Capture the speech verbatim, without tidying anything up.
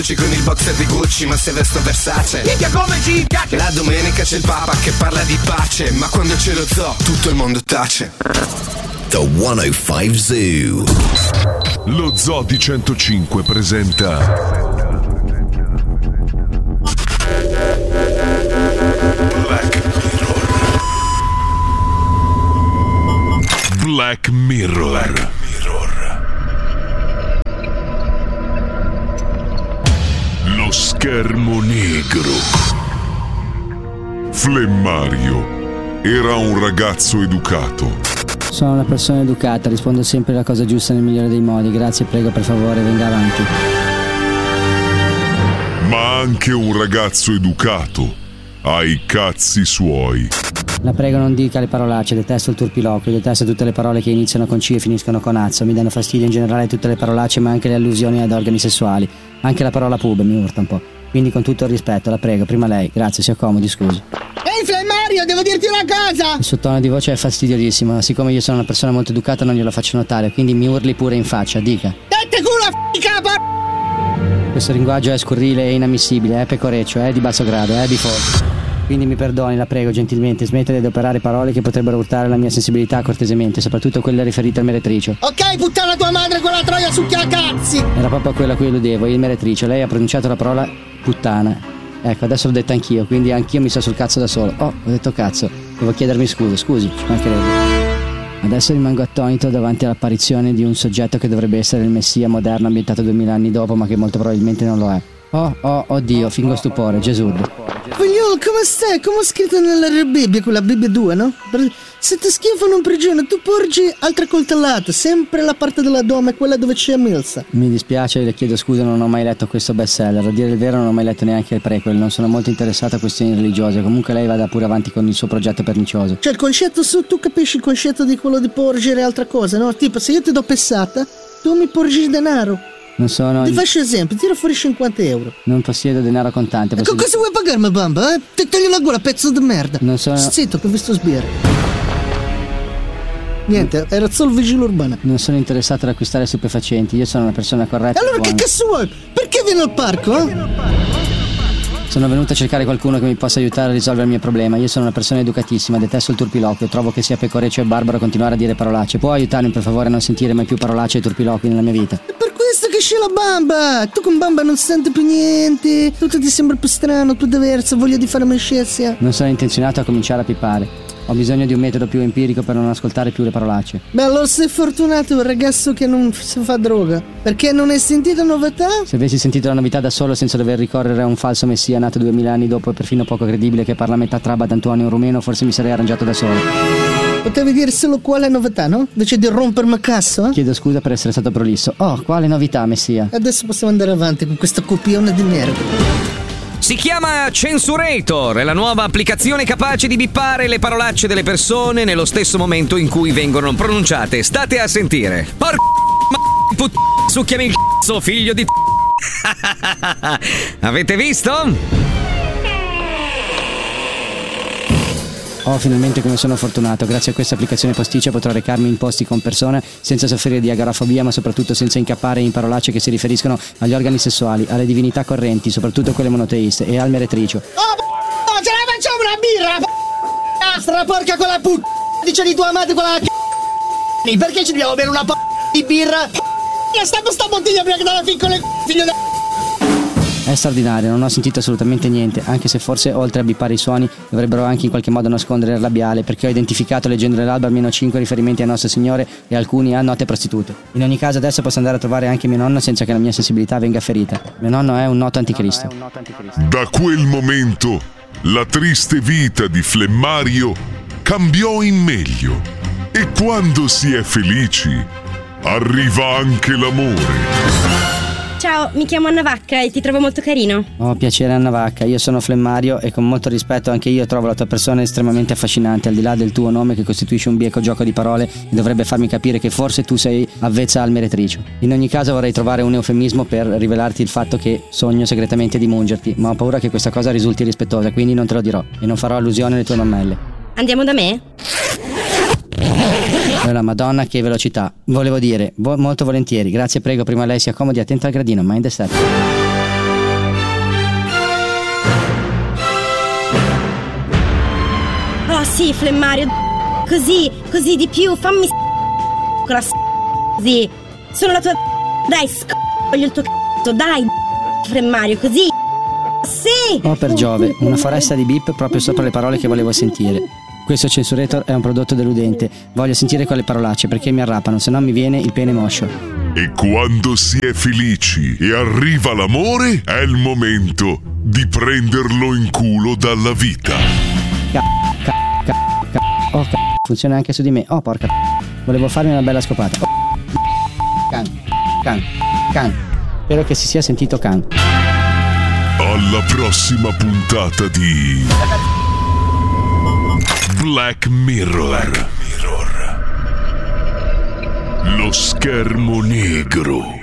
con il boxer di Gucci, ma se vesto Versace. Minchia come ci piace. La domenica c'è il Papa che parla di pace, ma quando c'è lo zoo tutto il mondo tace. The centocinque Zoo. Lo Zoo di centocinque presenta Black Mirror. Black Mirror. Black Mirror. Lo schermo negro. Flemmario era un ragazzo educato. Sono una persona educata, rispondo sempre la cosa giusta nel migliore dei modi. Grazie, prego, per favore, venga avanti. Ma anche un ragazzo educato ha i cazzi suoi. La prego, non dica le parolacce, detesto il turpiloquio, detesto tutte le parole che iniziano con C e finiscono con azzo. Mi danno fastidio in generale tutte le parolacce, ma anche le allusioni ad organi sessuali. Anche la parola pub mi urta un po'. Quindi con tutto il rispetto, la prego, prima lei. Grazie, si accomodi, scusi. Ehi Flemmario, devo dirti una cosa! Il suo tono di voce è fastidiosissimo, siccome io sono una persona molto educata non glielo faccio notare, quindi mi urli pure in faccia, dica. Dette culo a f***i capo! Questo linguaggio è scurrile e inammissibile, è pecoreccio, è di basso grado, è default. Quindi mi perdoni, la prego, gentilmente, smette di operare parole che potrebbero urtare la mia sensibilità cortesemente, soprattutto quelle riferite al meretricio. Ok, puttana tua madre, quella troia succhia cazzi! Era proprio quello a cui illudevo, il meretricio. Lei ha pronunciato la parola puttana. Ecco, adesso l'ho detta anch'io, quindi anch'io mi sto sul cazzo da solo. Oh, ho detto cazzo, devo chiedermi scusa, scusi, ci mancherebbe. Adesso rimango attonito davanti all'apparizione di un soggetto che dovrebbe essere il messia moderno ambientato duemila anni dopo, ma che molto probabilmente non lo è. Oh, oh, oddio, fingo stupore, Gesù. Figliolo, come stai? Come ho scritto nella Bibbia, quella Bibbia due, no? Se ti schifano in prigione, tu porgi altra coltellata, sempre la parte della donna, quella dove c'è Milsa. Mi dispiace, le chiedo scusa, non ho mai letto questo bestseller. A dire il vero non ho mai letto neanche il prequel, non sono molto interessato a questioni religiose. Comunque lei vada pure avanti con il suo progetto pernicioso. Cioè il concetto, su, tu capisci il concetto di quello di porgere altra cosa, no? Tipo, se io ti do pessata, tu mi porgi denaro. Non sono... Ti faccio esempio, tira fuori cinquanta euro. Non possiedo denaro contante. Possiedo... Cosa vuoi pagarmi, bamba? Eh? Ti taglio la gola, pezzo di merda. Non sono... Zitto, che ho visto sbirre. Niente, era solo il vigile urbano. Non sono interessato ad acquistare stupefacenti, io sono una persona corretta. Allora che cazzo vuoi? Perché vieni al parco, eh? Sono venuto a cercare qualcuno che mi possa aiutare a risolvere il mio problema. Io sono una persona educatissima, detesto il turpiloquio, trovo che sia pecoreccio e barbaro continuare a dire parolacce. Può aiutarmi per favore a non sentire mai più parolacce e turpiloqui nella mia vita? È per questo che c'è la bamba! Tu con bamba non senti più niente, tutto ti sembra più strano, più diverso, voglia di fare amicizia. Non sono intenzionato a cominciare a pippare. Ho bisogno di un metodo più empirico per non ascoltare più le parolacce. Beh, allora sei fortunato, un ragazzo che non si fa droga. Perché non hai sentito novità? Se avessi sentito la novità da solo senza dover ricorrere a un falso messia nato duemila anni dopo e perfino poco credibile che parla a metà traba d'Antonio un rumeno, forse mi sarei arrangiato da solo. Potevi dire solo quale novità, no? Invece di rompermi cazzo, eh? Chiedo scusa per essere stato prolisso. Oh, quale novità, messia? Adesso possiamo andare avanti con questo copione di merda. Si chiama Censurator, è la nuova applicazione capace di bippare le parolacce delle persone nello stesso momento in cui vengono pronunciate. State a sentire. Porca ma put... succhiami il cazzo, figlio di avete visto? Oh, finalmente come sono fortunato. Grazie a questa applicazione posticcia potrò recarmi in posti con persone senza soffrire di agorafobia, ma soprattutto senza incappare in parolacce che si riferiscono agli organi sessuali, alle divinità correnti, soprattutto quelle monoteiste, e al meretricio. Oh, p***o, ce la facciamo una birra, p***o, astra, porca con la p***o, dice di tua madre quella c***o. Perché ci dobbiamo bere una p***o di birra? P***o, stappo sta bottiglia prima che dalla piccola figlio da... È straordinario, non ho sentito assolutamente niente, anche se forse oltre a bippare i suoni dovrebbero anche in qualche modo nascondere il labiale, perché ho identificato leggendo nell'albo almeno cinque riferimenti a Nostro Signore e alcuni a note prostitute. In ogni caso adesso posso andare a trovare anche mio nonno senza che la mia sensibilità venga ferita. Mio nonno è un noto anticristo. Da quel momento la triste vita di Flemmario cambiò in meglio e quando si è felici arriva anche l'amore. Ciao, mi chiamo Anna Vacca e ti trovo molto carino. Oh, piacere Anna Vacca, io sono Flemmario e con molto rispetto anche io trovo la tua persona estremamente affascinante, al di là del tuo nome che costituisce un bieco gioco di parole e dovrebbe farmi capire che forse tu sei avvezza al meretricio. In ogni caso vorrei trovare un eufemismo per rivelarti il fatto che sogno segretamente di mungerti, ma ho paura che questa cosa risulti rispettosa, quindi non te lo dirò e non farò allusione alle tue mammelle. Andiamo da me? Oh, la Madonna, che velocità. Volevo dire, vo- molto volentieri. Grazie, prego, prima lei si accomodi, attenta al gradino, mind the step. Sì, flemmario. Così, così di più, fammi con la così. Sono la tua. Dai, voglio il tuo c***o, dai, flemmario, così. Sì! Oh per Giove, una foresta di bip proprio sopra le parole che volevo sentire. Questo Censurator è un prodotto deludente. Voglio sentire quelle parolacce perché mi arrapano, se no mi viene il pene moscio. E quando si è felici e arriva l'amore, è il momento di prenderlo in culo dalla vita. Ca, ca, ca, ca. Oh, ca. Funziona anche su di me. Oh, porca. Volevo farmi una bella scopata. Oh. Can, can, can. Spero che si sia sentito can. Alla prossima puntata di Black Mirror. Black Mirror. Lo schermo negro.